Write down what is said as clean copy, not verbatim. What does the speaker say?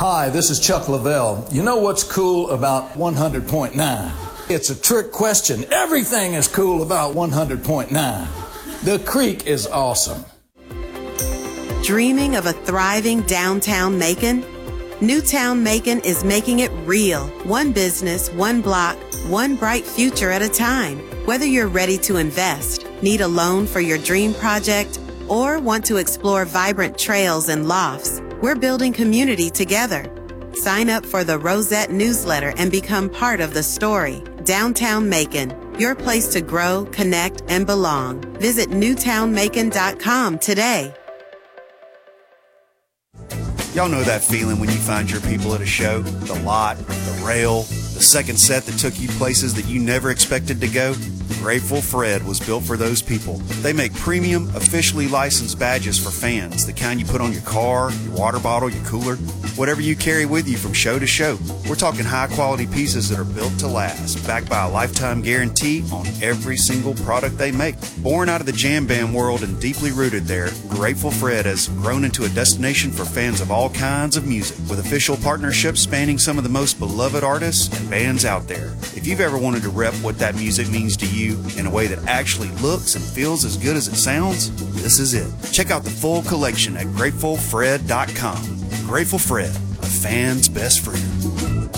Hi, this is Chuck Lavelle. You know what's cool about 100.9? It's a trick question. Everything is cool about 100.9. The Creek is awesome. Dreaming of a thriving downtown Macon? Newtown Macon is making it real. One business, one block, one bright future at a time. Whether you're ready to invest, need a loan for your dream project, or want to explore vibrant trails and lofts, we're building community together. Sign up for the Rosette newsletter and become part of the story. Downtown Macon, your place to grow, connect, and belong. Visit newtownmacon.com today. Y'all know that feeling when you find your people at a show? The lot, the rail, the second set that took you places that you never expected to go? Grateful Fred was built for those people. They make premium, officially licensed badges for fans, the kind you put on your car, your water bottle, your cooler, whatever you carry with you from show to show. We're talking high-quality pieces that are built to last, backed by a lifetime guarantee on every single product they make. Born out of the jam band world and deeply rooted there, Grateful Fred has grown into a destination for fans of all kinds of music, with official partnerships spanning some of the most beloved artists and bands out there. If you've ever wanted to rep what that music means to you in a way that actually looks and feels as good as it sounds, this is it. Check out the full collection at GratefulFred.com. Grateful Fred, a fan's best friend.